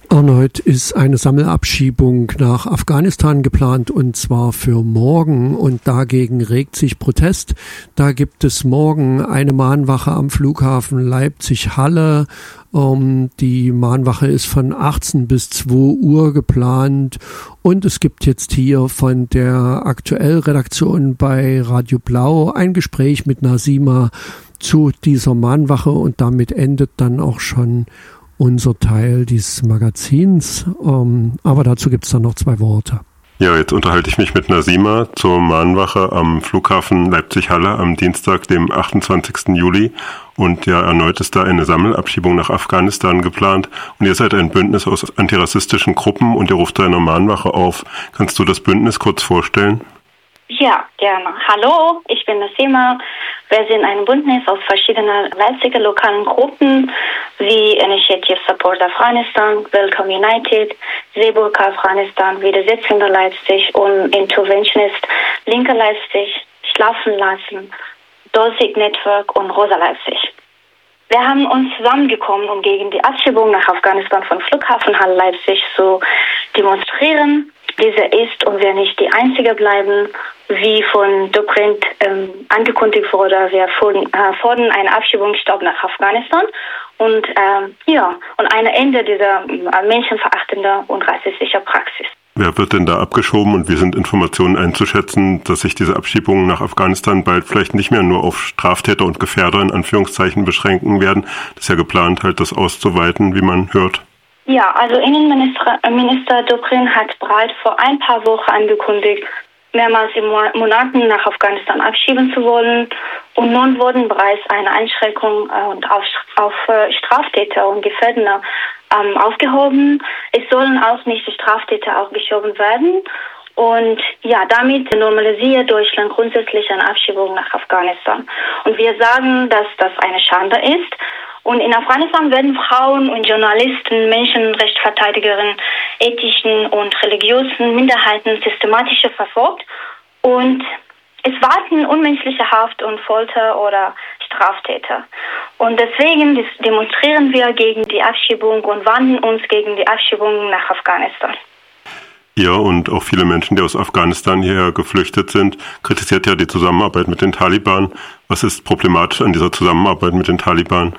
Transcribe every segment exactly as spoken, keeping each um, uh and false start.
Erneut ist eine Sammelabschiebung nach Afghanistan geplant, und zwar für morgen, und dagegen regt sich Protest. Da gibt es morgen eine Mahnwache am Flughafen Leipzig-Halle. Ähm, die Mahnwache ist von achtzehn bis zwei Uhr geplant, und es gibt jetzt hier von der Aktuell-Redaktion bei Radio Blau ein Gespräch mit Nasima zu dieser Mahnwache, und damit endet dann auch schon unser Teil dieses Magazins, ähm, aber dazu gibt es dann noch zwei Worte. Ja, jetzt unterhalte ich mich mit Nasima zur Mahnwache am Flughafen Leipzig-Halle am Dienstag, dem achtundzwanzigsten Juli. Und ja, erneut ist da eine Sammelabschiebung nach Afghanistan geplant. Und ihr seid ein Bündnis aus antirassistischen Gruppen und ihr ruft zu einer Mahnwache auf. Kannst du das Bündnis kurz vorstellen? Ja, gerne. Hallo, ich bin Nasima. Wir sind ein Bündnis aus verschiedenen Leipziger lokalen Gruppen wie Initiative Support Afghanistan, Welcome United, Seeburg Afghanistan, Widersetzender Leipzig und Interventionist Linke Leipzig, Schlafen lassen, Dolzig Network und Rosa Leipzig. Wir haben uns zusammengekommen, um gegen die Abschiebung nach Afghanistan von Flughafen Halle Leipzig zu demonstrieren. Diese ist und wir nicht die Einzige bleiben, wie von Dobrindt ähm, angekündigt wurde. Wir fordern, äh, fordern einen Abschiebungsstopp nach Afghanistan und ähm, ja und ein Ende dieser äh, menschenverachtenden und rassistischen Praxis. Wer wird denn da abgeschoben, und wie sind Informationen einzuschätzen, dass sich diese Abschiebungen nach Afghanistan bald vielleicht nicht mehr nur auf Straftäter und Gefährder in Anführungszeichen beschränken werden? Das ist ja geplant, halt das auszuweiten, wie man hört. Ja, also Innenminister Minister Dobrindt hat bereits vor ein paar Wochen angekündigt, mehrmals im Monat nach Afghanistan abschieben zu wollen. Und nun wurden bereits eine Einschränkung äh, auf, auf äh, Straftäter und Gefährder ähm, aufgehoben. Es sollen auch nicht die Straftäter aufgeschoben werden. Und ja, damit normalisiert Deutschland grundsätzlich eine Abschiebung nach Afghanistan. Und wir sagen, dass das eine Schande ist. Und in Afghanistan werden Frauen und Journalisten, Menschenrechtsverteidigerinnen, ethischen und religiösen Minderheiten systematisch verfolgt. Und es warten unmenschliche Haft und Folter oder Straftäter. Und deswegen demonstrieren wir gegen die Abschiebung und wandten uns gegen die Abschiebung nach Afghanistan. Ja, und auch viele Menschen, die aus Afghanistan hierher geflüchtet sind, kritisiert ja die Zusammenarbeit mit den Taliban. Was ist problematisch an dieser Zusammenarbeit mit den Taliban?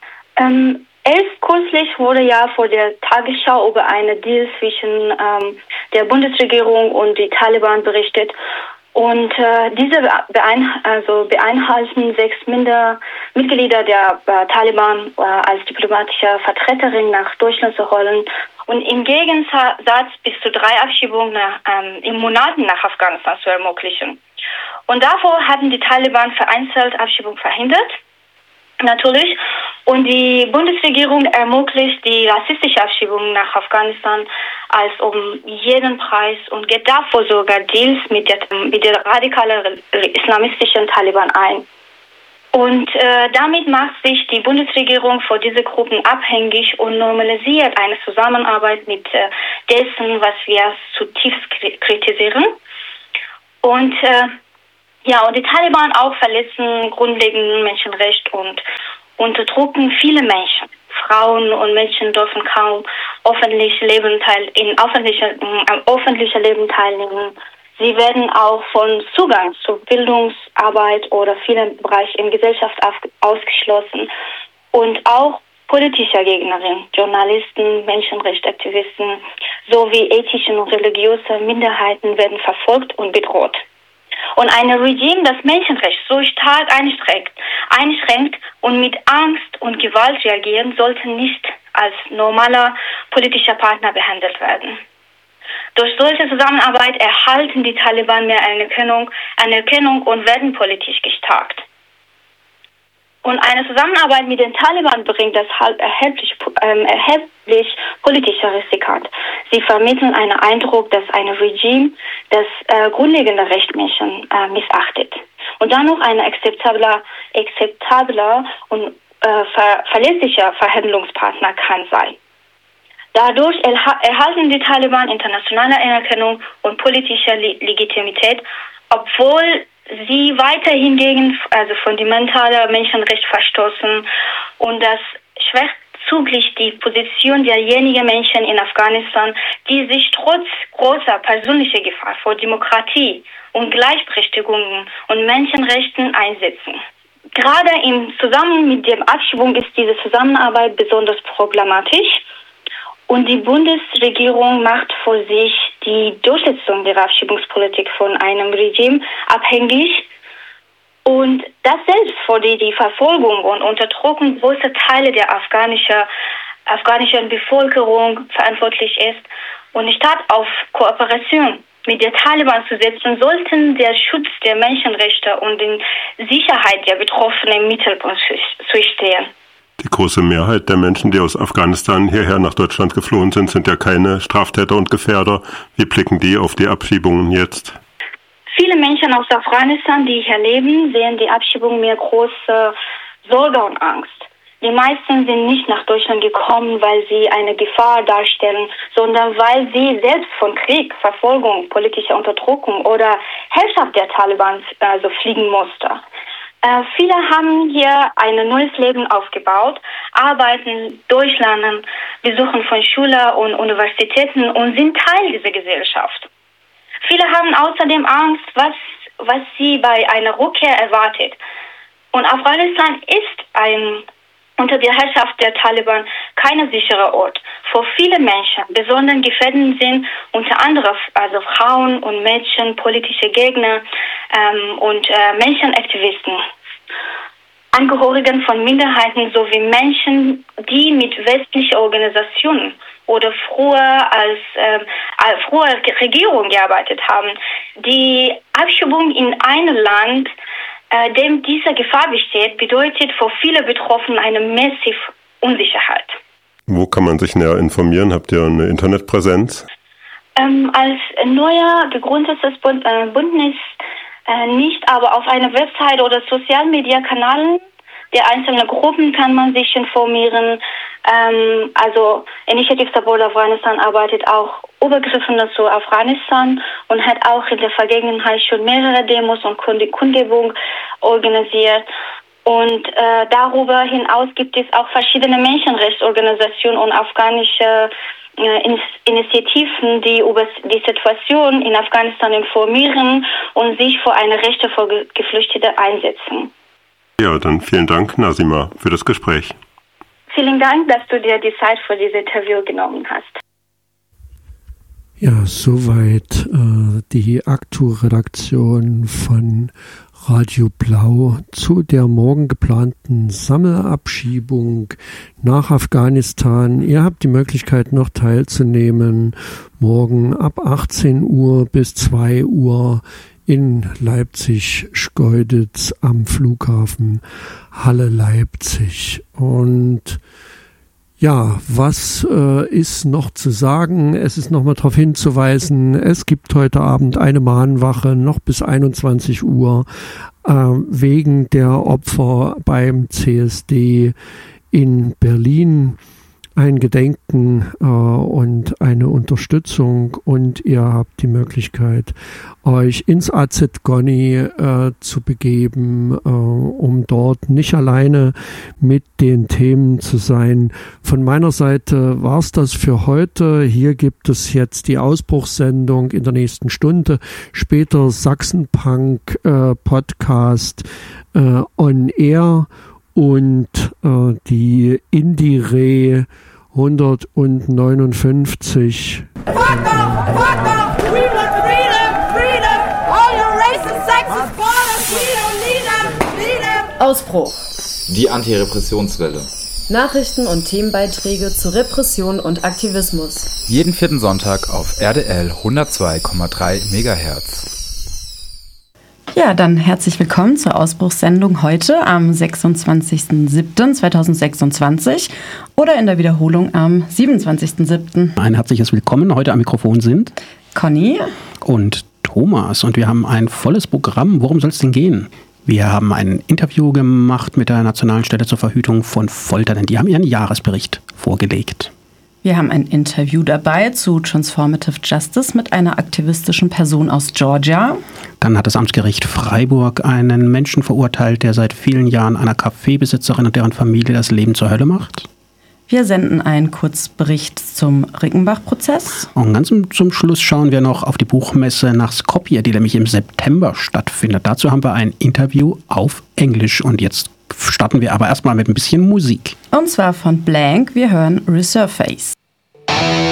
Ähm, erst kürzlich wurde ja vor der Tagesschau über einen Deal zwischen ähm, der Bundesregierung und den Taliban berichtet. Und äh, diese beein also beinhalten sechs Minder Mitglieder der äh, Taliban äh, als diplomatische Vertreterin nach Deutschland zu holen und im Gegensatz bis zu drei Abschiebungen nach, ähm, im Monat nach Afghanistan zu ermöglichen. Und davor hatten die Taliban vereinzelt Abschiebungen verhindert. Natürlich. Und die Bundesregierung ermöglicht die rassistische Abschiebung nach Afghanistan als um jeden Preis und geht davor sogar Deals mit der, mit der radikalen islamistischen Taliban ein. Und äh, damit macht sich die Bundesregierung von diesen Gruppen abhängig und normalisiert eine Zusammenarbeit mit äh, dessen, was wir zutiefst kritisieren. Und äh, Ja, und die Taliban auch verletzen grundlegende Menschenrechte und unterdrücken viele Menschen. Frauen und Menschen dürfen kaum öffentlich Leben teil in öffentlicher, am öffentlichen Leben teilnehmen. Sie werden auch von Zugang zu Bildungsarbeit oder vielen Bereichen in Gesellschaft ausgeschlossen. Und auch politische Gegnerinnen, Journalisten, Menschenrechtsaktivisten sowie ethische und religiöse Minderheiten werden verfolgt und bedroht. Und ein Regime, das Menschenrechte so stark einschränkt, einschränkt und mit Angst und Gewalt reagieren, sollte nicht als normaler politischer Partner behandelt werden. Durch solche Zusammenarbeit erhalten die Taliban mehr Anerkennung, Anerkennung und werden politisch gestärkt. Und eine Zusammenarbeit mit den Taliban bringt deshalb erheblich, äh, erheblich politischer Risikant. Sie vermitteln einen Eindruck, dass ein Regime das äh, grundlegende Recht Menschen äh, missachtet. Und dann noch ein akzeptabler, akzeptabler und äh, ver verlässlicher Verhandlungspartner kann sein. Dadurch erha erhalten die Taliban internationale Anerkennung und politische Le Legitimität, obwohl sie weiterhin gegen also fundamentale Menschenrechte verstoßen und das schwächt bezüglich die Position derjenigen Menschen in Afghanistan, die sich trotz großer persönlicher Gefahr vor Demokratie und Gleichberechtigung und Menschenrechten einsetzen. Gerade im Zusammenhang mit der Abschiebung ist diese Zusammenarbeit besonders problematisch und die Bundesregierung macht für sich die Durchsetzung der Abschiebungspolitik von einem Regime abhängig und das selbst für die, die Verfolgung und Unterdrückung großer Teile der afghanischen, afghanischen Bevölkerung verantwortlich ist. Und statt auf Kooperation mit der Taliban zu setzen, sollten der Schutz der Menschenrechte und die Sicherheit der Betroffenen im Mittelpunkt zu stehen. Die große Mehrheit der Menschen, die aus Afghanistan hierher nach Deutschland geflohen sind, sind ja keine Straftäter und Gefährder. Wie blicken die auf die Abschiebungen jetzt? Viele Menschen aus Afghanistan, die hier leben, sehen die Abschiebung mit großer Sorge und Angst. Die meisten sind nicht nach Deutschland gekommen, weil sie eine Gefahr darstellen, sondern weil sie selbst von Krieg, Verfolgung, politischer Unterdrückung oder Herrschaft der Taliban also fliehen mussten. Äh, viele haben hier ein neues Leben aufgebaut, arbeiten, durchlernen, besuchen von Schulen und Universitäten und sind Teil dieser Gesellschaft. Viele haben außerdem Angst, was, was sie bei einer Rückkehr erwartet. Und Afghanistan ist ein unter der Herrschaft der Taliban kein sicherer Ort. Für viele Menschen besonders gefährdet sind unter anderem also Frauen und Mädchen, politische Gegner ähm, und äh, Menschenaktivisten, Angehörigen von Minderheiten sowie Menschen, die mit westlichen Organisationen oder früher als äh, als früher Regierung gearbeitet haben. Die Abschiebung in ein Land, äh, dem diese Gefahr besteht, bedeutet für viele Betroffene eine massive Unsicherheit. Wo kann man sich näher informieren? Habt ihr eine Internetpräsenz? Ähm, als neuer gegründetes Bund, äh, Bündnis äh, nicht, aber auf einer Website oder Social-Media-Kanälen der einzelnen Gruppen kann man sich informieren. Ähm, also Initiative Support Afghanistan arbeitet auch übergreifend zu Afghanistan und hat auch in der Vergangenheit schon mehrere Demos und Kundgebungen organisiert. Und äh, darüber hinaus gibt es auch verschiedene Menschenrechtsorganisationen und afghanische äh, Initiativen, die über die Situation in Afghanistan informieren und sich für eine Rechte für Geflüchtete einsetzen. Ja, dann vielen Dank, Nasima, für das Gespräch. Vielen Dank, dass du dir die Zeit für dieses Interview genommen hast. Ja, soweit äh, die Aktu-Redaktion von Radio Blau zu der morgen geplanten Sammelabschiebung nach Afghanistan. Ihr habt die Möglichkeit, noch teilzunehmen, morgen ab achtzehn Uhr bis zwei Uhr in Leipzig-Schkeuditz am Flughafen Halle-Leipzig. Und ja, was äh, ist noch zu sagen? Es ist nochmal darauf hinzuweisen, es gibt heute Abend eine Mahnwache noch bis einundzwanzig Uhr äh, wegen der Opfer beim C S D in Berlin. Ein Gedenken äh, und eine Unterstützung, und ihr habt die Möglichkeit, euch ins A Z Gonni äh, zu begeben, äh, um dort nicht alleine mit den Themen zu sein. Von meiner Seite war es das für heute. Hier gibt es jetzt die Ausbruchssendung in der nächsten Stunde, später Sachsenpunk äh, Podcast äh, on Air und äh, die Indie-Re hundertneunundfünfzig. Fuck off! Fuck off! We want freedom! Freedom! All your racist, sexist borders, we don't need them! Need them! Ausbruch. Die Antirepressionswelle. Nachrichten und Themenbeiträge zu Repression und Aktivismus. Jeden vierten Sonntag auf R D L hundertzwei Komma drei Megahertz. Ja, dann herzlich willkommen zur Ausbruchssendung heute am sechsundzwanzigsten siebten zweitausendsechsundzwanzig oder in der Wiederholung am siebenundzwanzigsten siebten Ein herzliches Willkommen. Heute am Mikrofon sind Conny und Thomas, und wir haben ein volles Programm. Worum soll es denn gehen? Wir haben ein Interview gemacht mit der Nationalen Stelle zur Verhütung von Folter, denn die haben ihren Jahresbericht vorgelegt. Wir haben ein Interview dabei zu Transformative Justice mit einer aktivistischen Person aus Georgia. Dann hat das Amtsgericht Freiburg einen Menschen verurteilt, der seit vielen Jahren einer Kaffeebesitzerin und deren Familie das Leben zur Hölle macht. Wir senden einen Kurzbericht zum Rickenbach-Prozess. Und ganz zum Schluss schauen wir noch auf die Buchmesse nach Skopje, die nämlich im September stattfindet. Dazu haben wir ein Interview auf Englisch. Und jetzt starten wir aber erstmal mit ein bisschen Musik. Und zwar von Blank. Wir hören Resurface.